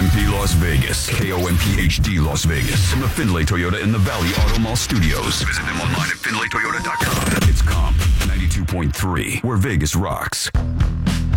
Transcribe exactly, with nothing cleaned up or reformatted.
M P Las Vegas. K O M P H D Las Vegas. From the Findlay Toyota in the Valley Auto Mall Studios. Visit them online at findlay toyota dot com. It's Comp ninety-two point three, where Vegas rocks.